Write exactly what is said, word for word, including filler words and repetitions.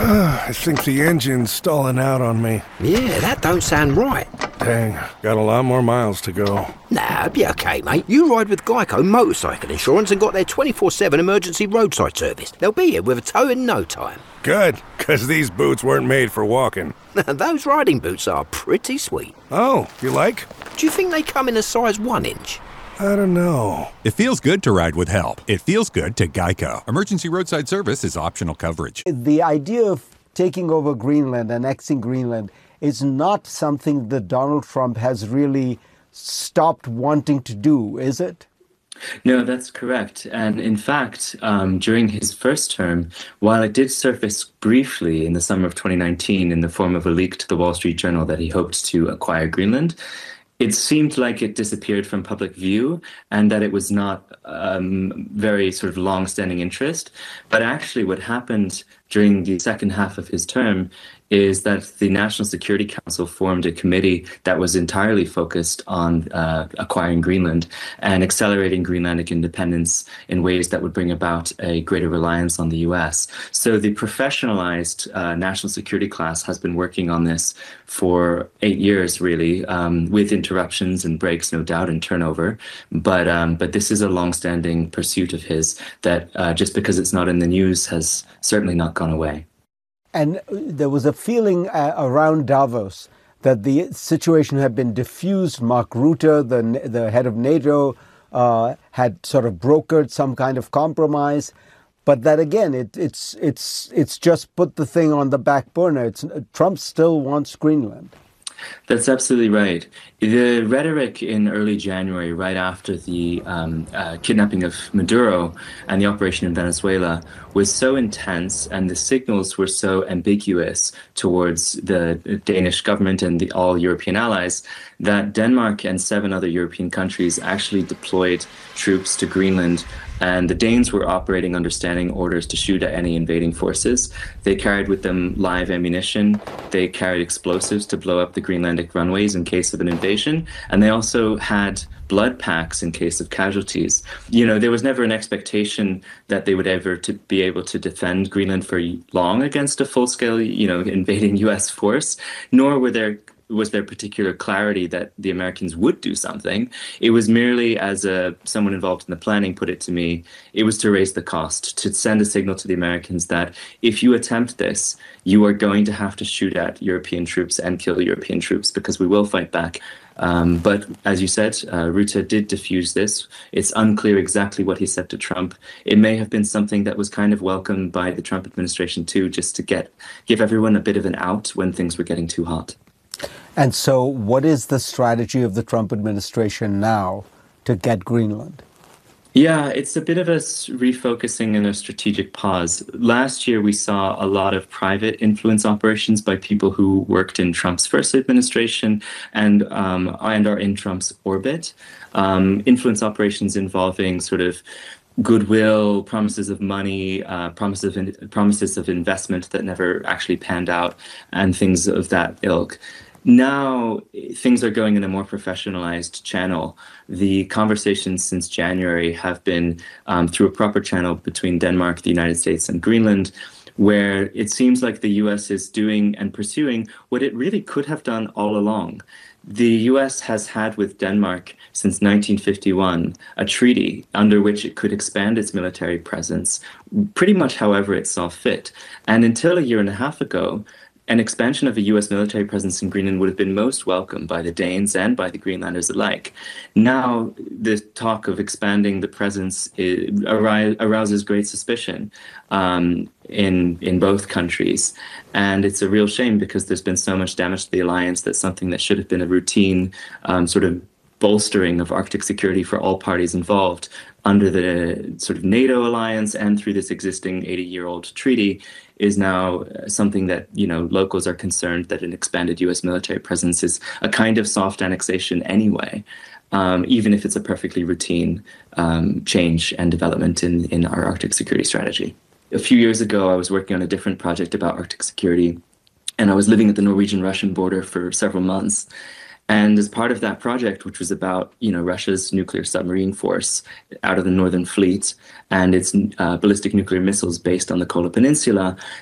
I think the engine's stalling out on me. Yeah, that don't sound right. Dang, got a lot more miles to go. Nah, it'll be okay, mate. You ride with Geico Motorcycle Insurance and got their twenty-four seven emergency roadside service. They'll be here with a tow in no time. Good, because these boots weren't made for walking. Those riding boots are pretty sweet. Oh, you like? Do you think they come in a size one inch? I don't know. It feels good to ride with help. It feels good to Geico. Emergency roadside service is optional coverage. The idea of taking over Greenland, annexing Greenland, is not something that Donald Trump has really stopped wanting to do, is it? No, that's correct. And in fact, um, during his first term, while it did surface briefly in the summer of twenty nineteen in the form of a leak to the Wall Street Journal that he hoped to acquire Greenland, it seemed like it disappeared from public view and that it was not um, very sort of long-standing interest. But actually what happened during the second half of his term is that the National Security Council formed a committee that was entirely focused on uh, acquiring Greenland and accelerating Greenlandic independence in ways that would bring about a greater reliance on the U S. So the professionalized uh, national security class has been working on this for eight years, really, um, with interruptions and breaks, no doubt, and turnover. But um, but this is a longstanding pursuit of his that uh, just because it's not in the news has certainly not gone away. And there was a feeling uh, around Davos that the situation had been diffused. Mark Rutte, the, the head of NATO, uh, had sort of brokered some kind of compromise. But that, again, it, it's, it's, it's just put the thing on the back burner. It's, Trump still wants Greenland. That's absolutely right. The rhetoric in early January, right after the um, uh, kidnapping of Maduro and the operation in Venezuela, was so intense and the signals were so ambiguous towards the Danish government and the all European allies that Denmark and seven other European countries actually deployed troops to Greenland. And the Danes were operating under standing orders to shoot at any invading forces. They carried with them live ammunition. They carried explosives to blow up the Greenlandic runways in case of an invasion. And they also had blood packs in case of casualties. You know, there was never an expectation that they would ever to be able to defend Greenland for long against a full-scale, you know, invading U S force, nor were there was there particular clarity that the Americans would do something. It was merely, as a, someone involved in the planning put it to me, it was to raise the cost, to send a signal to the Americans that if you attempt this, you are going to have to shoot at European troops and kill European troops because we will fight back. Um, but as you said, uh, Rutte did diffuse this. It's unclear exactly what he said to Trump. It may have been something that was kind of welcomed by the Trump administration too, just to get give everyone a bit of an out when things were getting too hot. And so what is the strategy of the Trump administration now to get Greenland? Yeah, it's a bit of a refocusing and a strategic pause. Last year, we saw a lot of private influence operations by people who worked in Trump's first administration and um, and are in Trump's orbit. Um, influence operations involving sort of goodwill, promises of money, uh, promises of, promises of investment that never actually panned out, and things of that ilk. Now things are going in a more professionalized channel. The conversations since January have been um, through a proper channel between Denmark, the United States, and Greenland, where it seems like the U S is doing and pursuing what it really could have done all along. The U S has had with Denmark since nineteen fifty-one a treaty under which it could expand its military presence pretty much however it saw fit. And until a year and a half ago, an expansion of a U S military presence in Greenland would have been most welcomed by the Danes and by the Greenlanders alike. Now, the talk of expanding the presence is, arouses great suspicion um, in in both countries. And it's a real shame because there's been so much damage to the alliance that something that should have been a routine um, sort of bolstering of Arctic security for all parties involved under the sort of NATO alliance and through this existing eighty-year-old treaty is now something that, you know, locals are concerned that an expanded U S military presence is a kind of soft annexation anyway, um, even if it's a perfectly routine um, change and development in, in our Arctic security strategy. A few years ago, I was working on a different project about Arctic security, and I was living at the Norwegian-Russian border for several months. And as part of that project, which was about, you know, Russia's nuclear submarine force out of the Northern Fleet and its uh, ballistic nuclear missiles based on the Kola Peninsula,